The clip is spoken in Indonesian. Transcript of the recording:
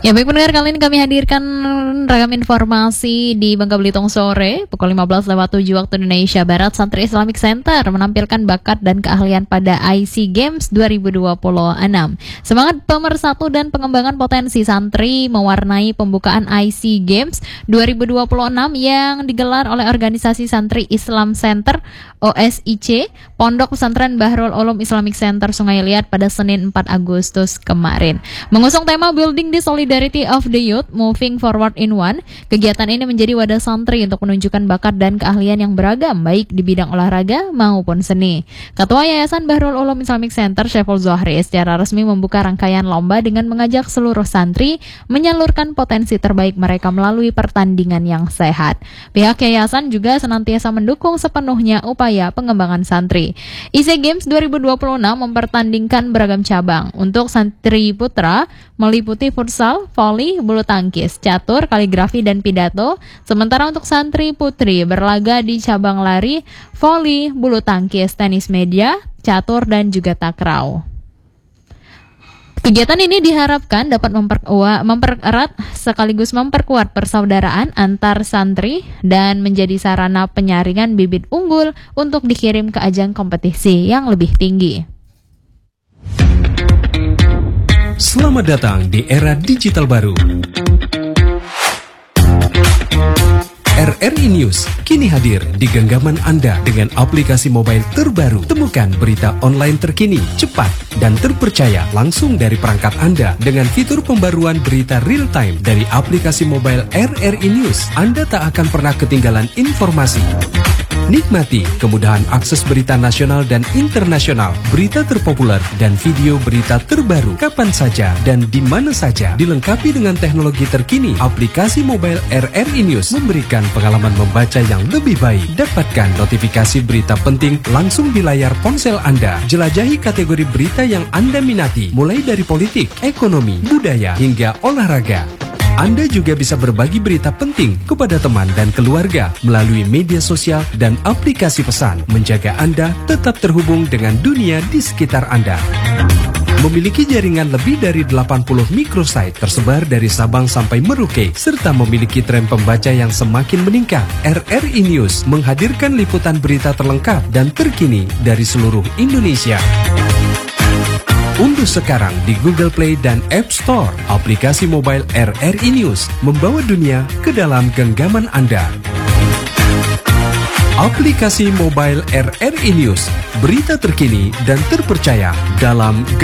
Ya baik pendengar, kali ini kami hadirkan ragam informasi di Bangka Belitung sore pukul 15:07 waktu Indonesia Barat. Santri Islamic Center menampilkan bakat dan keahlian pada IC Games 2026. Semangat pemersatu dan pengembangan potensi santri mewarnai pembukaan IC Games 2026 yang digelar oleh organisasi Santri Islam Center OSIC Pondok Pesantren Bahrul Ulum Islamic Center Sungai Liat pada Senin 4 Agustus kemarin. Mengusung tema Building the Solidarity of the Youth, Moving Forward in One, kegiatan ini menjadi wadah santri untuk menunjukkan bakat dan keahlian yang beragam, baik di bidang olahraga maupun seni. Ketua Yayasan Bahrul Ulum Islamic Center, Syaiful Zohri, secara resmi membuka rangkaian lomba dengan mengajak seluruh santri menyalurkan potensi terbaik mereka melalui pertandingan yang sehat. Pihak yayasan juga senantiasa mendukung sepenuhnya upaya pengembangan santri. IC Games 2026 mempertandingkan beragam cabang. Untuk santri putra meliputi futsal, voli, bulu tangkis, catur, kaligrafi, dan pidato. Sementara untuk santri putri berlaga di cabang lari, voli, bulu tangkis, tenis meja, catur, dan juga takraw. Kegiatan ini diharapkan dapat mempererat sekaligus memperkuat persaudaraan antar santri dan menjadi sarana penyaringan bibit unggul untuk dikirim ke ajang kompetisi yang lebih tinggi. Selamat datang di era digital baru. RRI News kini hadir di genggaman Anda dengan aplikasi mobile terbaru. Temukan berita online terkini, cepat, dan terpercaya langsung dari perangkat Anda dengan fitur pembaruan berita real time dari aplikasi mobile RRI News. Anda tak akan pernah ketinggalan informasi. Nikmati kemudahan akses berita nasional dan internasional, berita terpopuler, dan video berita terbaru kapan saja dan di mana saja. Dilengkapi dengan teknologi terkini, aplikasi mobile RRI News memberikan pengalaman membaca yang lebih baik. Dapatkan notifikasi berita penting langsung di layar ponsel Anda. Jelajahi kategori berita yang Anda minati, mulai dari politik, ekonomi, budaya, hingga olahraga. Anda juga bisa berbagi berita penting kepada teman dan keluarga melalui media sosial dan aplikasi pesan, menjaga Anda tetap terhubung dengan dunia di sekitar Anda. Memiliki jaringan lebih dari 80 microsite tersebar dari Sabang sampai Merauke, serta memiliki tren pembaca yang semakin meningkat. RRI News menghadirkan liputan berita terlengkap dan terkini dari seluruh Indonesia. Unduh sekarang di Google Play dan App Store aplikasi mobile RRI News, membawa dunia ke dalam genggaman Anda. Aplikasi mobile RRI News, berita terkini dan terpercaya dalam